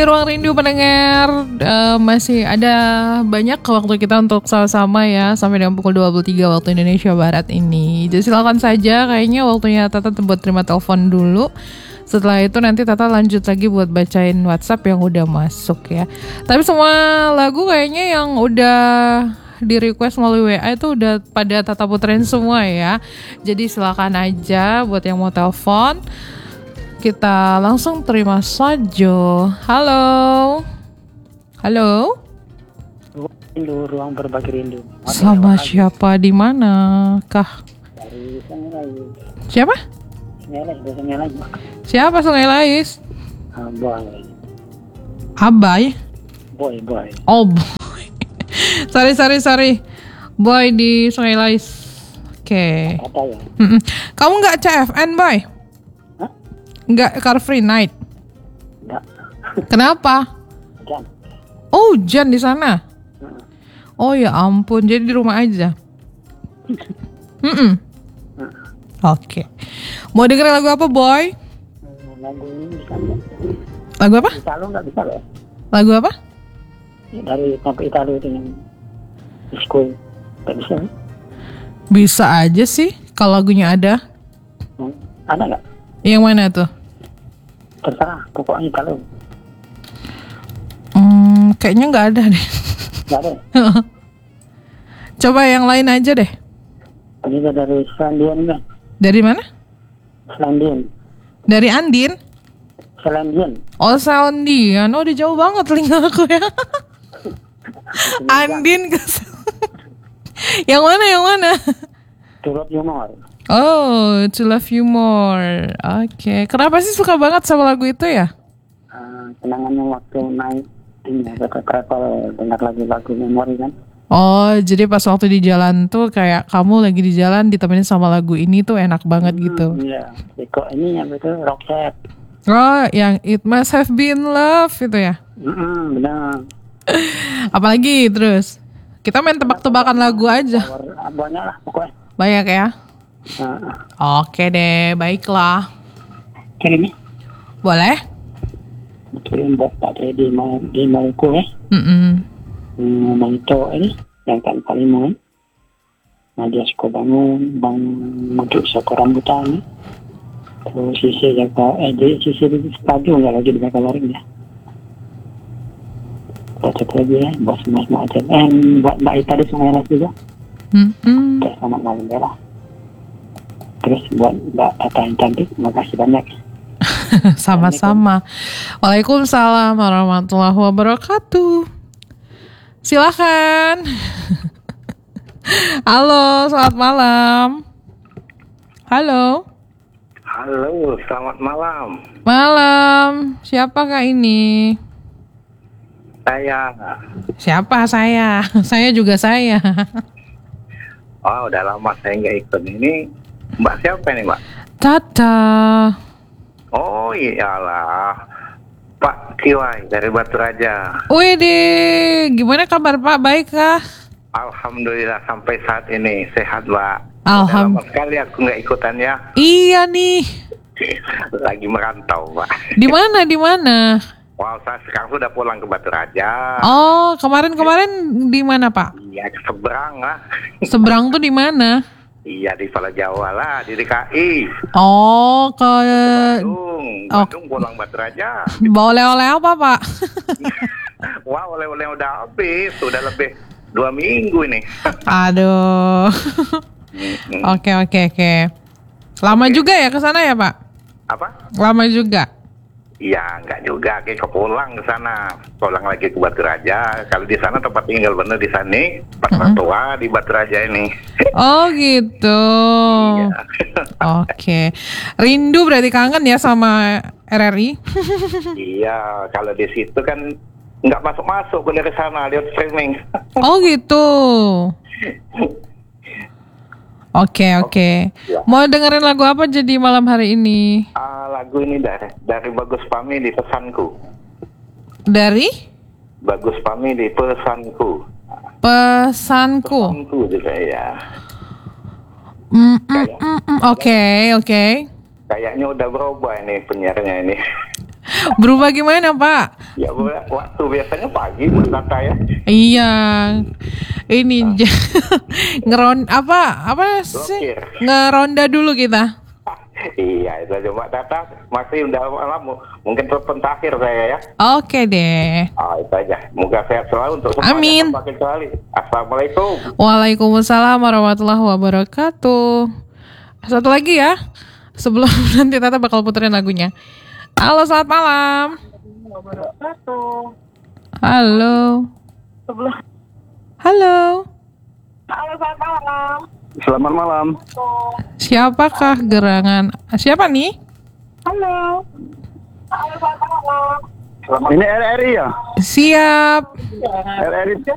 Ruang Rindu pendengar, masih ada banyak waktu kita untuk sama-sama ya sampai dengan pukul 23 waktu Indonesia Barat ini. Jadi silakan saja, kayaknya waktunya Tata buat terima telepon dulu. Setelah itu nanti Tata lanjut lagi buat bacain WhatsApp yang udah masuk ya. Tapi semua lagu kayaknya yang udah di request melalui WA itu udah pada Tata puterin semua ya. Jadi silakan aja buat yang mau telepon. Kita langsung terima saja. Halo. Halo. Rindu, ruang berbagi rindu. Sama siapa di mana kah? Dari Sungai Lais. Siapa? Sungai Lais, dari Sungai Lais. Siapa Sungai Lais? Boy. Abai? Boy. Oh boy. sorry. Boy di Sungai Lais. Oke. Apa ya? Kamu nggak CFN boy? Hah? Nggak Car Free Night? Enggak. Kenapa? Jangan. Oh hujan di sana. Oh ya ampun, jadi di rumah aja. Oke. Mau dengerin lagu apa boy? Lagu ini bisa nggak? Lagu apa? Italo nggak bisa loh. Lagu apa? Dari sampai Italo itu yang school. Nggak bisa. Bisa aja sih kalau lagunya ada. Ada nggak? Yang mana tuh? Terserah. Pokoknya Italo. Kayaknya nggak ada deh. Nggak ada. Coba yang lain aja deh. Ini dari Selandian kan? Dari mana? Selandian. Dari Andin? Selandian. Oh Selandian. Oh udah jauh banget telinga aku ya. Andin ke Yang mana? Turut humor. Oh, To Love You More. Oke. Kenapa sih suka banget sama lagu itu ya? Kenangannya waktu naik ini ke travel dengar lagu-lagu memori kan. Oh, jadi pas waktu di jalan tuh kayak kamu lagi di jalan ditemenin sama lagu ini tuh enak banget gitu. Iya. Kok ini yang itu Roxette. Oh, yang It Must Have Been Love itu ya? Benar. Apalagi terus? Kita main tebak-tebakan lagu aja. Banyak lah pokoknya. Banyak ya? Oke deh, baiklah. Kirim ya? Boleh? Kirim buat Pak Teddy di Maluku ya. Bang Ito ini yang kan paling mau. Nadia Sukobangun, Bang Muduk Soko Rambutan. Terus sisi jaga sisi di stadion ya lagi di Bakawaring ya. Baca lagi ya, bos mas macam. Buat Mbak Ita di Sungai Lais juga. Selamat malam ya lah. Terus buat Mbak Tata yang cantik, makasih banyak. Sama-sama. Waalaikumsalam warahmatullahi wabarakatuh. Silakan. Halo, selamat malam. Halo, Selamat malam. Malam. Siapakah ini? Saya. Siapa saya? Saya juga saya. Oh, udah lama saya nggak ikut ini. Mbak siapa nih, Mbak? Tata. Oh iyalah, Pak Kiwai dari Batu Raja. Widih, gimana kabar Pak? Baik kah? Alhamdulillah sampai saat ini sehat, Mbak. Alhamdulillah. Lama sekali aku nggak ikutan ya. Iya nih. Lagi merantau, Pak. Di mana? Wow, saya sekarang sudah pulang ke Batu Raja. Oh, kemarin di mana Pak? Iya, ke seberang lah. Seberang tuh di mana? Iya, di Pala Jawa lah, di DKI. Oh, ke Bandung pulang Batu Raja. Bawa oleh-oleh apa Pak? Wah, oleh-oleh udah habis, sudah lebih 2 minggu ini. Aduh. Oke. Lama juga ya ke sana ya Pak? Apa? Lama juga. Iya, enggak juga. Kayak pulang ke sana. Pulang lagi ke Batu Raja. Kalau di sana tempat tinggal bener di sana. Tempat tua di Batu Raja ini. Oh gitu. Iya. Oke. Rindu berarti kangen ya sama RRI? Iya, kalau di situ kan nggak masuk dari sana, lihat streaming. Oh gitu. Oke. Ya. Mau dengerin lagu apa jadi malam hari ini? Lagu ini dari Bagus Pami di Pesanku. Dari? Bagus Pami di Pesanku. Pesanku juga ya. Oke. Kayaknya udah berubah ini penyiarnya ini. Berubah gimana, Pak? Ya waktu biasanya pagi buat Tata ya. Iya. Ini apa sih? Blokir. Ngeronda dulu kita. Iya, itu aja Mbak Tata. Masih udah malam, mungkin telepon terakhir saya ya. Oke deh. Itu aja. Moga sehat selalu untuk semuanya. Amin. Semakin sekali. Assalamualaikum. Waalaikumsalam warahmatullahi wabarakatuh. Satu lagi ya, sebelum nanti Tata bakal puterin lagunya. Halo, selamat malam. Halo. Halo. Selamat malam. Selamat malam. Siapakah gerangan? Siapa nih? Halo. Selamat malam. Ini RRI ya? Siap. RRI